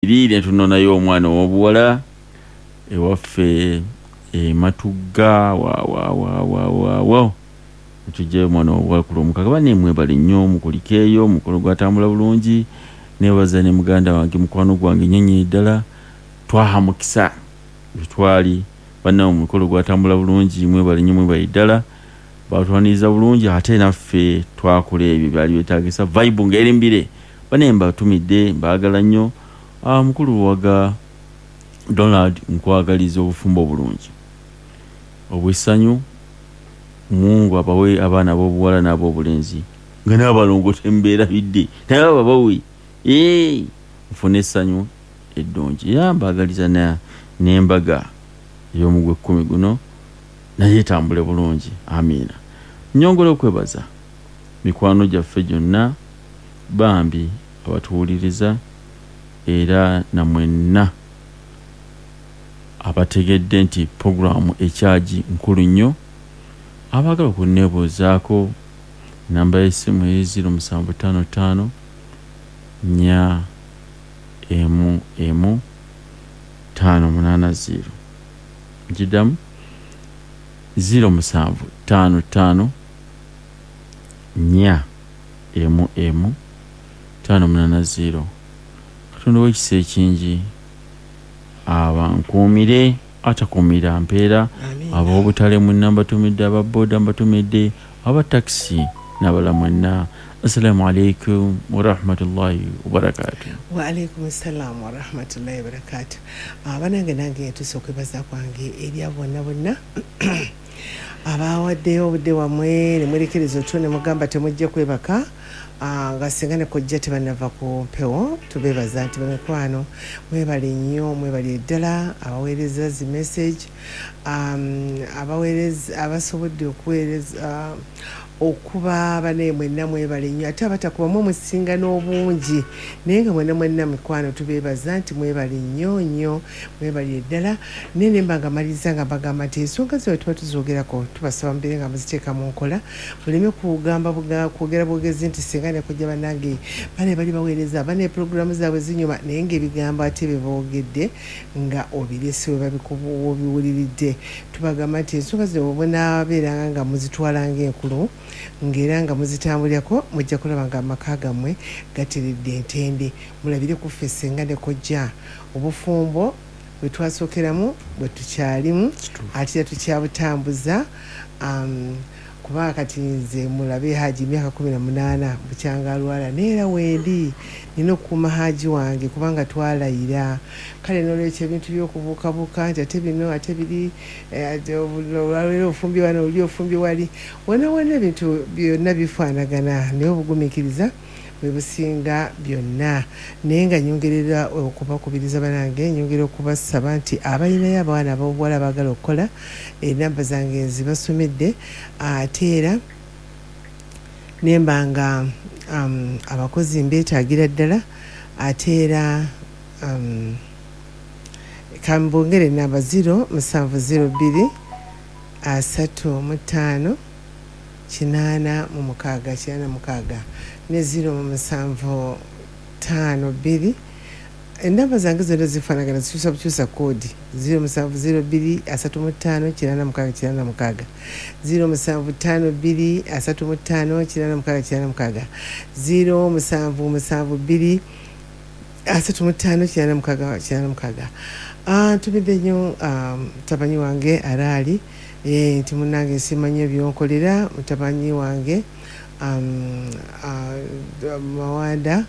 Kiriire tunonayo omwana w'obuwala ewaffe Matugga wa tujje omwana w'obuwala ku Lwomukaga. Bane mwebale nnyo mukulikeeyo omukolo gwatambula bulungi. Nebaza ne muganda wange mukwano gwange nnyonyi ddala twaha mukisa twali banna omukolo gwatambula bulungi. Mwebale nnyo mwebale ddala batwaniriza bulungi ate naffe twakola ebyo byali byetaagisa vibe ng'erimbire. Bane mbatumidde mbaagala nnyo. Mukulu waga Donald nkwagaliza obufumbo bulungi obw'essanyu. Mungu abawe abaana b'obuwala n'ab'obulenzi nga n'abalongo tembeerabidde naye ababawe nfune essanyu eddungi. Mbaagaliza n'embaga ey'omugwe 10 guno naye etambule bulungi. Amiina. Nnyongera okwebaza mikwano gyaffe gyonna bambi abatuwuliriza era namwenna abategedde nti programu ekyaji nkulu nnyo. Abaagala okunneebuuzaako namba y'essimu 0755 4 580. Ngidamu 0755 4 580. Katonda w'ekisa ekingi abankuumire atakuumira mpeera. Ab'obutale mwenna mbatumidde, ababooda mbatumidde, abatakisi n'abalala mwenna. Assalamu alaikum wa rahmatullahi wa barakatuh. Wa alaikum assalam wa rahmatullahi wa barakatuh. Banange nange ntuuse okwebaza kwange eri abo bonna abawaddeyo obudde wammwe ne mwerekereza otwo ne mugamba temujja kwebaka nga singa ne kojja tebanava ku mpewo. Tubeebaza nti bamikwano mwebale nnyo, mwebale ddala abaweereza zi message, abasobodde okuweereza okuba bane mwenna mwebale nnyo, ate abatakubamu musinga n'obungi naye nga mwenna mikwano tubeebaza nti mwebale nnyo mwebale ddala. Nene mbanga maliza nga bagamba nti ensonga zino tuba tuzoogerako tubasaba mbeere nga muziteeka mu nkola, muleme kwogera bwogezi nti singa ne kujja bannange bane bali baweereza bane programu zaabwe zinyuma naye ng'ebigambo ate bye boogedde nga obirese obiwuliridde. Tubagamba nti ensonga zino bwenaabeeranga nga muzitwala ng'enkulu ng'era nga muzitambulirako mujja kulaba nga amaka gammwe gateredde entende. Mulabire ku ffe singa ne kojja obufumbo bwe twasookeramu bwe tukyalimu ate tukyabutambuza. Kuba kati nze mulabe haji myaka 18 bukyanga alwala neera wendi nina okukuuma haji wange kubanga twalayira. Kale n'olwekyo ebintu by'okubuukabuuka nti ate bino ate biri olwaleero ofumbi wano oli ofumbi wali wona ebintu byonna bifaanagana naye obugumiikiriza bwe businga byonna. Naye nga nyongerera okubakubiriza banange, nyongera okubasaba nti abalinayo abaana ab'obuwala baagala okukola enamba zange nzibasomedde ate era nembanga abakozi mbeetaagira ddala ate era kambongere enamba 0702 35 86 ne 0752 enamba zange zonna zifaanagana zikyusa bukyusa koodi 0702 35 86 0752 35 0772 35 tumidde nnyo mutabanyi wange araali nti munnange nsimanyi ebyonkolera mutabanyi wange Mawanda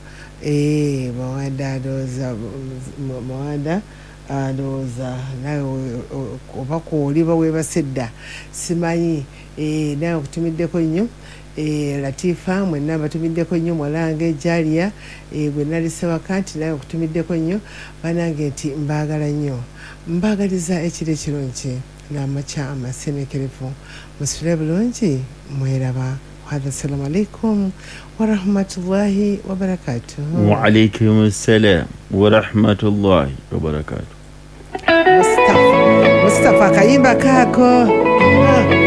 ndowooza nawe oba kwoliba weebasedda simanyi nawe okutumiddeko nnyo. Latifa mwenna batumiddeko nnyo mwalange Jalia gwe nali sewaka nti nawe okutumiddeko nnyo. Banange nti mbaagala nnyo, mbaagaliza ekiro ekirungi n'amakya amasenekerevu. Musule bulungi mweraba. Assalamu alaikum wa rahmatullahi wa barakatuh. Wa alaikum assalam wa rahmatullahi wa barakatuh. Mustafa kayimba kako.